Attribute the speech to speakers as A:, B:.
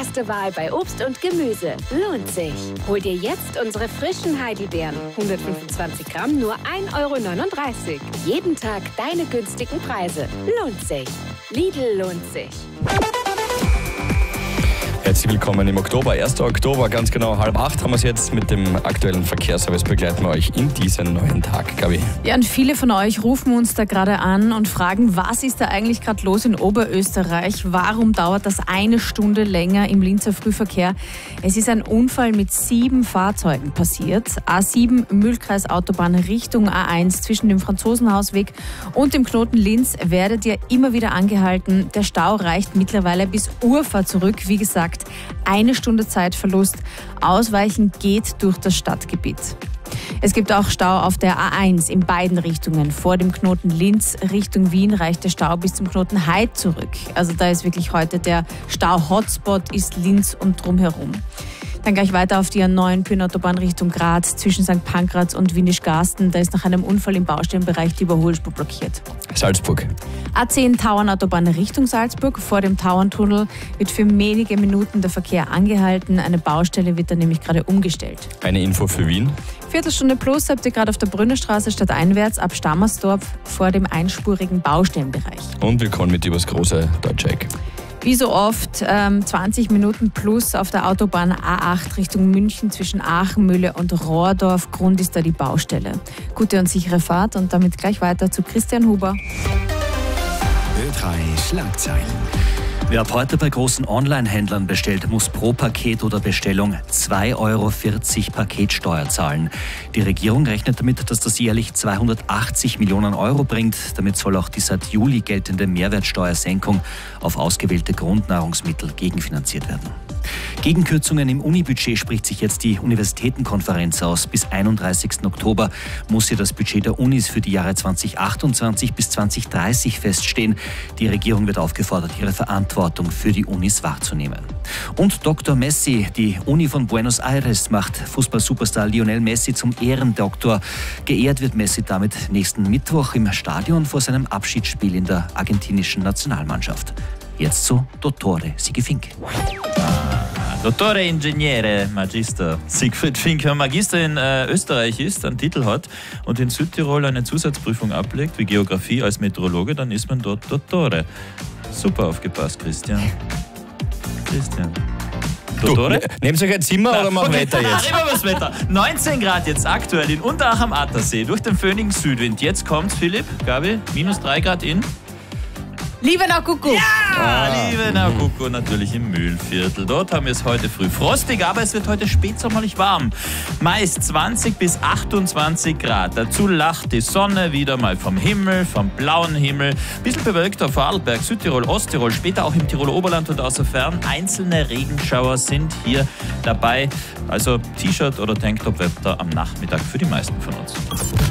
A: erste Wahl bei Obst und Gemüse. Lohnt sich. Hol dir jetzt unsere frischen Heidelbeeren. 125 Gramm, nur 1,39 €. Jeden Tag deine günstigen Preise. Lohnt sich. Lidl lohnt sich.
B: Herzlich willkommen im Oktober, 1. Oktober, ganz genau 7:30 haben wir es jetzt. Mit dem aktuellen Verkehrsservice begleiten wir euch in diesen neuen Tag, Gabi.
C: Ja, und viele von euch rufen uns da gerade an und fragen, was ist da eigentlich gerade los in Oberösterreich? Warum dauert das eine Stunde länger im Linzer Frühverkehr? Es ist ein Unfall mit 7 Fahrzeugen passiert. A7 Mühlkreis Autobahn Richtung A1 zwischen dem Franzosenhausweg und dem Knoten Linz werdet ihr immer wieder angehalten. Der Stau reicht mittlerweile bis Urfahr zurück. Wie gesagt, eine Stunde Zeitverlust. Ausweichen geht durch das Stadtgebiet. Es gibt auch Stau auf der A1 in beiden Richtungen. Vor dem Knoten Linz Richtung Wien reicht der Stau bis zum Knoten Heid zurück. Also da ist wirklich heute der Stau-Hotspot ist Linz und drumherum. Dann gleich weiter auf die A9 Pünautobahn Richtung Graz zwischen St. Pankraz und Windischgarsten. Da ist nach einem Unfall im Baustellenbereich die Überholspur blockiert.
B: Salzburg.
C: A10 Tauernautobahn Richtung Salzburg. Vor dem Tauerntunnel wird für wenige Minuten der Verkehr angehalten. Eine Baustelle wird da nämlich gerade umgestellt.
B: Eine Info für Wien.
C: Viertelstunde plus habt ihr gerade auf der Brünnerstraße stadteinwärts ab Stammersdorf vor dem einspurigen Baustellenbereich.
B: Und willkommen mit übers große Deutscheck.
C: Wie so oft 20 Minuten plus auf der Autobahn A8 Richtung München zwischen Aachenmühle und Rohrdorf. Grund ist da die Baustelle. Gute und sichere Fahrt und damit gleich weiter zu Christian Huber.
D: Ö3 Schlagzeilen.
E: Wer ab heute bei großen Online-Händlern bestellt, muss pro Paket oder Bestellung 2,40 € Paketsteuer zahlen. Die Regierung rechnet damit, dass das jährlich 280 Millionen € bringt. Damit soll auch die seit Juli geltende Mehrwertsteuersenkung auf ausgewählte Grundnahrungsmittel gegenfinanziert werden. Gegen Kürzungen im Unibudget spricht sich jetzt die Universitätenkonferenz aus. Bis 31. Oktober muss hier das Budget der Unis für die Jahre 2028 bis 2030 feststehen. Die Regierung wird aufgefordert, ihre Verantwortung für die Unis wahrzunehmen. Und Dr. Messi, die Uni von Buenos Aires, macht Fußball-Superstar Lionel Messi zum Ehrendoktor. Geehrt wird Messi damit nächsten Mittwoch im Stadion vor seinem Abschiedsspiel in der argentinischen Nationalmannschaft. Jetzt zu Dottore Sigi Fink.
F: Dottore Ingegnere Magister Siegfried Fink, wenn Magister in Österreich ist, einen Titel hat und in Südtirol eine Zusatzprüfung ablegt, wie Geografie als Meteorologe, dann ist man dort Dottore. Super aufgepasst, Christian. Dottore?
B: Nehmt euch ein Zimmer oder machen Wetter jetzt?
F: Immer was Wetter. 19 Grad jetzt aktuell in Unterach am Attersee durch den föhnigen Südwind. Jetzt kommt's, Philipp, Gabi, -3 Grad in
C: Liebenau Kuckuck!
F: Ja, Liebenau Kuckuck, natürlich im Mühlviertel. Dort haben wir es heute früh frostig, aber es wird heute spätsommerlich warm. Meist 20 bis 28 Grad. Dazu lacht die Sonne wieder mal vom Himmel, vom blauen Himmel. Bisschen bewölkt auf Vorarlberg, Südtirol, Osttirol, später auch im Tiroler Oberland und außer Fern. Einzelne Regenschauer sind hier dabei. Also T-Shirt oder Tanktop-Wetter am Nachmittag für die meisten von uns.